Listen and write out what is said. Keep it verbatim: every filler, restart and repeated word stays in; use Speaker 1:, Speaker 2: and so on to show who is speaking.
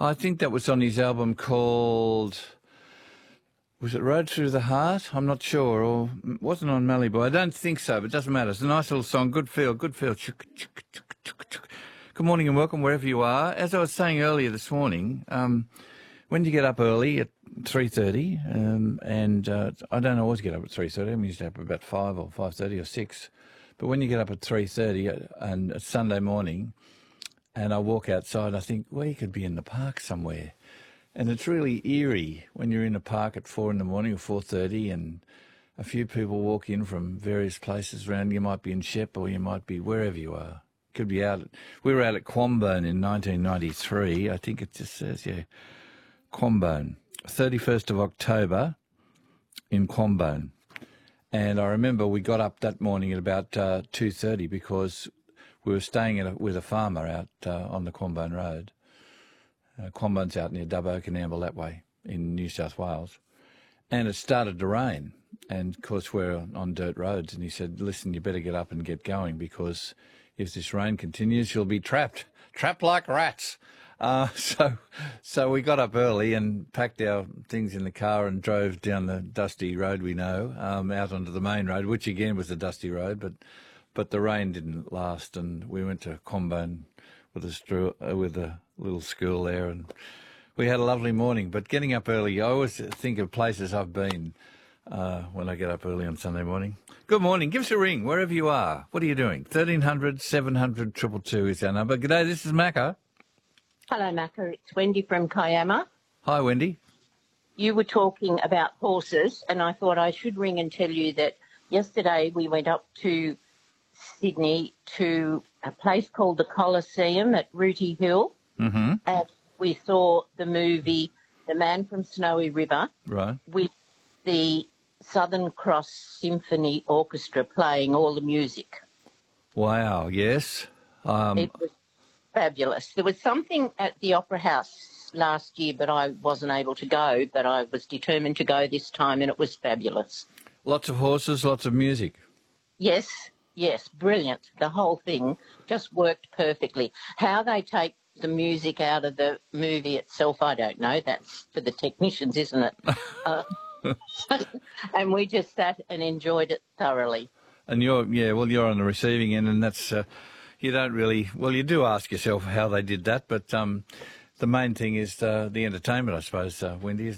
Speaker 1: I think that was on his album called, was it Road Through the Heart? I'm not sure, or it wasn't on Malibu. I don't think so, but it doesn't matter. It's a nice little song, good feel, good feel. Good morning and welcome wherever you are. As I was saying earlier this morning, um, when you get up early at three thirty, um, and uh, I don't always get up at three thirty, I'm usually up about five or five thirty or six, but when you get up at three thirty and it's Sunday morning, and I walk outside, I think, well, you could be in the park somewhere. And it's really eerie when you're in a park at four in the morning or four thirty and a few people walk in from various places around. You might be in Shep or you might be wherever you are. Could be out. At, we were out at Quambone in nineteen ninety-three. I think it just says, yeah, Quambone. thirty-first of October in Quambone. And I remember we got up that morning at about uh, two thirty because we were staying at a, with a farmer out uh, on the Quambone Road. Uh, Quambone's out near Dubbo, Canamble, that way, in New South Wales. And it started to rain. And, of course, we're on dirt roads. And he said, listen, you better get up and get going because if this rain continues, you'll be trapped. Trapped like rats. Uh, so so we got up early and packed our things in the car and drove down the dusty road we know, um, out onto the main road, which, again, was a dusty road, but... But the rain didn't last, and we went to Quambone with a, stru- uh, with a little school there, and we had a lovely morning. But getting up early, I always think of places I've been uh, when I get up early on Sunday morning. Good morning. Give us a ring, wherever you are. What are you doing? thirteen hundred, seven hundred, two two two is our number. G'day, this is Macca.
Speaker 2: Hello, Macca. It's Wendy from Kiama.
Speaker 1: Hi, Wendy.
Speaker 2: You were talking about horses, and I thought I should ring and tell you that yesterday we went up to Sydney to a place called the Coliseum at Rooty Hill,
Speaker 1: Mm-hmm.
Speaker 2: and we saw the movie The Man from Snowy River
Speaker 1: Right.
Speaker 2: with the Southern Cross Symphony Orchestra playing all the music.
Speaker 1: Wow, yes. Um,
Speaker 2: It was fabulous. There was something at the Opera House last year, but I wasn't able to go, but I was determined to go this time, and it was fabulous.
Speaker 1: lots of horses, lots of music.
Speaker 2: Yes. Yes, brilliant. The whole thing just worked perfectly. How they take the music out of the movie itself, I don't know. That's for the technicians, isn't it? uh, and we just sat and enjoyed it thoroughly.
Speaker 1: And you're, yeah, well, you're on the receiving end, and that's, uh, you don't really, well, you do ask yourself how they did that, but um, the main thing is uh, the entertainment, I suppose, uh, Wendy, isn't it?